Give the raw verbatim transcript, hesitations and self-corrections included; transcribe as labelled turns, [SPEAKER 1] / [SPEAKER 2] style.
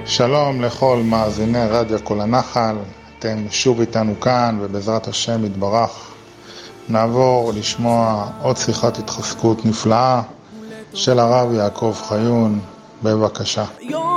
[SPEAKER 1] שלום לכל מאזיני רדיו כל הנחל, אתם שוב איתנו כאן ובעזרת השם יתברך נעבור לשמוע עוד שיחת התחזקות נפלאה של הרב יעקב חיון, בבקשה.